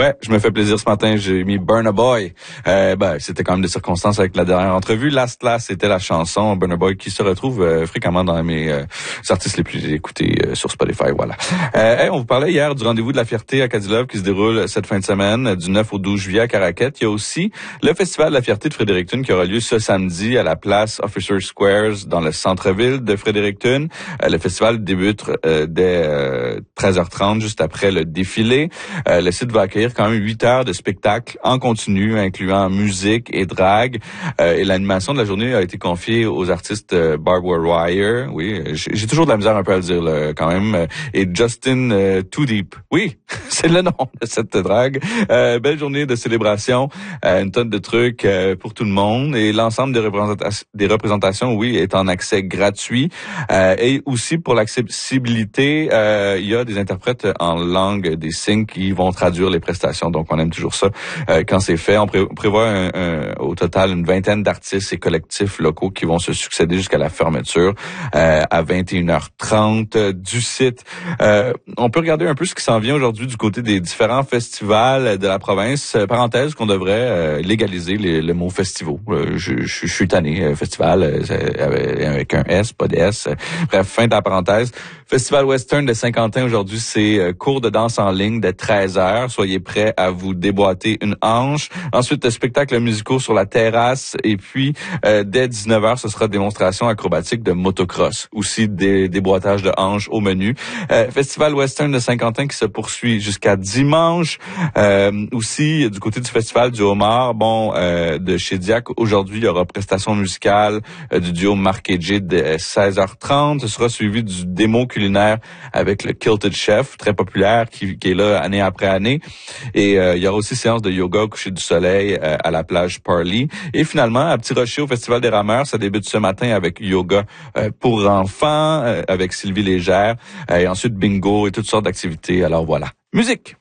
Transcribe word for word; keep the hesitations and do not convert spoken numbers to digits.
Ouais, je me fais plaisir ce matin. J'ai mis Burna Boy. Euh, ben, c'était quand même des circonstances avec la dernière entrevue. Last Last, c'était la chanson Burna Boy qui se retrouve euh, fréquemment dans mes euh, artistes les plus écoutés euh, sur Spotify. Voilà. Euh, hey, on vous parlait hier du rendez-vous de la fierté à Cadilove qui se déroule cette fin de semaine, du neuf au douze juillet à Caraquette. Il y a aussi le Festival de la fierté de Fredericton qui aura lieu ce samedi à la place Officer Squares dans le centre-ville de Fredericton. Euh, le festival débute euh, dès euh, treize heures trente, juste après le défilé. Euh, le site va accueillir quand même huit heures de spectacle en continu, incluant musique et drague. Euh, et l'animation de la journée a été confiée aux artistes euh, Barbara Wire, oui, j'ai, j'ai toujours de la misère un peu à le dire là, quand même, et Justin euh, Too Deep. Oui, c'est le nom de cette drague. Euh, belle journée de célébration, euh, une tonne de trucs euh, pour tout le monde, et l'ensemble des représentations, des représentations, oui, est en accès gratuit. Euh, et aussi pour l'accessibilité, euh, il y a des interprètes en langue des signes qui vont traduire les prestations. Donc, on aime toujours ça euh, quand c'est fait. On pré- prévoit un, un, au total une vingtaine d'artistes et collectifs locaux qui vont se succéder jusqu'à la fermeture euh, à vingt et une heures trente du site. Euh, on peut regarder un peu ce qui s'en vient aujourd'hui du côté des différents festivals de la province. Euh, parenthèse qu'on devrait euh, légaliser les, le mot festival. Euh, je, je, je suis tanné. Euh, festival euh, avec un S, pas de S. Bref, fin de la parenthèse. Festival Western de Saint-Quentin aujourd'hui, c'est euh, cours de danse en ligne de treize heures. Soyez prêts à vous déboîter une hanche. Ensuite, spectacle musicaux sur la terrasse. Et puis, euh, dès dix-neuf heures, ce sera démonstration acrobatique de motocross. Aussi, des déboîtages de hanches au menu. Euh, Festival Western de Saint-Quentin qui se poursuit jusqu'à dimanche. Euh, aussi, du côté du Festival du Homard, bon, euh, de chez Diac, aujourd'hui, il y aura prestation musicale euh, du duo Marc et J de seize heures trente. Ce sera suivi du démo culinaire avec le Kilted Chef, très populaire, qui, qui est là année après année. Et euh, il y aura aussi séance de yoga au coucher du soleil euh, à la plage Parley. Et finalement, à Petit Rocher, au Festival des Rameurs, ça débute ce matin avec yoga euh, pour enfants, euh, avec Sylvie Légère. Euh, et ensuite, bingo et toutes sortes d'activités. Alors voilà. Musique!